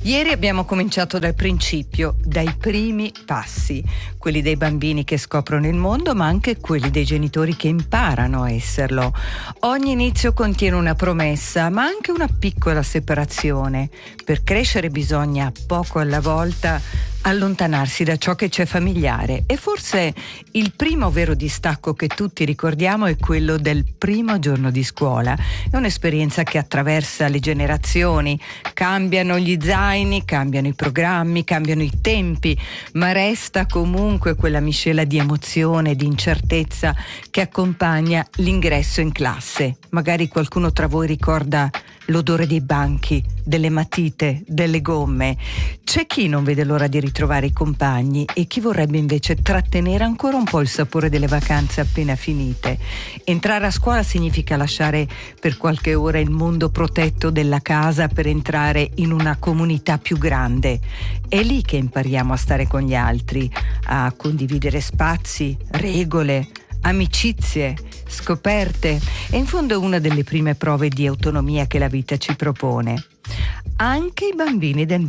Ieri abbiamo cominciato dal principio, dai primi passi, quelli dei bambini che scoprono il mondo, ma anche quelli dei genitori che imparano a esserlo. Ogni inizio contiene una promessa, ma anche una piccola separazione. Per crescere bisogna, poco alla volta, allontanarsi da ciò che c'è familiare, e forse il primo vero distacco che tutti ricordiamo è quello del primo giorno di scuola. È un'esperienza che attraversa le generazioni, cambiano gli zaini, cambiano i programmi, cambiano i tempi, ma resta comunque quella miscela di emozione, di incertezza che accompagna l'ingresso in classe. Magari qualcuno tra voi ricorda l'odore dei banchi, delle matite, delle gomme. C'è chi non vede l'ora di ritrovare i compagni e chi vorrebbe invece trattenere ancora un po' il sapore delle vacanze appena finite. Entrare a scuola significa lasciare per qualche ora il mondo protetto della casa per entrare in una comunità più grande. È lì che impariamo a stare con gli altri, a condividere spazi, regole, amicizie, scoperte. È in fondo una delle prime prove di autonomia che la vita ci propone. Anche i bambini del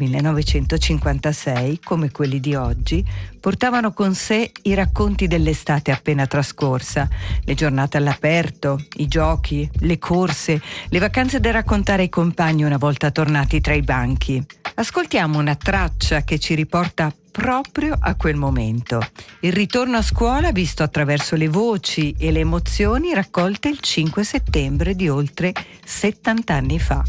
1956, come quelli di oggi, portavano con sé i racconti dell'estate appena trascorsa, le giornate all'aperto, i giochi, le corse, le vacanze da raccontare ai compagni una volta tornati tra i banchi. Ascoltiamo una traccia che ci riporta proprio a quel momento. Il ritorno a scuola visto attraverso le voci e le emozioni raccolte il 5 settembre di oltre 70 anni fa.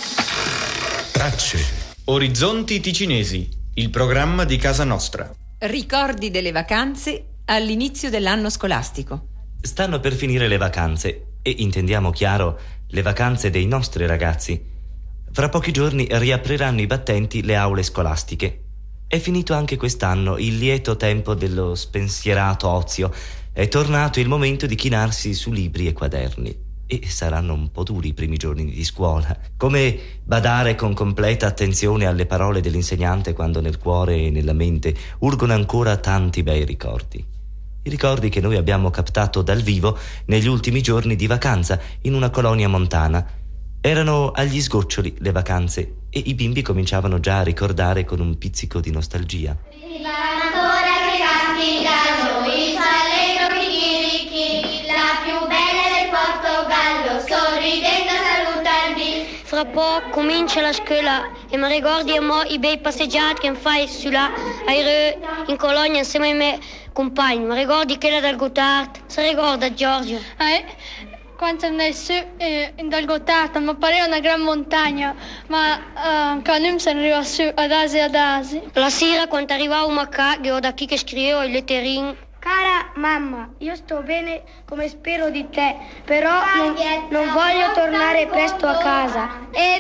Tracce. Orizzonti Ticinesi, il programma di casa nostra. Ricordi delle vacanze all'inizio dell'anno scolastico. Stanno per finire le vacanze e, intendiamo chiaro, le vacanze dei nostri ragazzi. Fra pochi giorni riapriranno i battenti le aule scolastiche. È finito anche quest'anno il lieto tempo dello spensierato ozio. È tornato il momento di chinarsi su libri e quaderni. E saranno un po' duri i primi giorni di scuola. Come badare con completa attenzione alle parole dell'insegnante quando nel cuore e nella mente urgono ancora tanti bei ricordi. I ricordi che noi abbiamo captato dal vivo negli ultimi giorni di vacanza in una colonia montana. Erano agli sgoccioli le vacanze e i bimbi cominciavano già a ricordare con un pizzico di nostalgia. Ancora che canti da noi, Salento Chirichi, la più bella del Portogallo, sorridendo saluta il bimbo. Fra poco comincia la scuola e mi ricordi mo i bei passeggiati che fai sulla aereo in colonia insieme ai miei compagni. Mi ricordi quella del Gotthard? Si ricorda Giorgio? Quando andai su dal Gotthard mi pareva una gran montagna, ma quando si arriva su ad Asi. La sera quando arrivavo a casa, io da chi che scrivevo i letterini. Cara mamma, io sto bene come spero di te, però non voglio tornare presto a casa.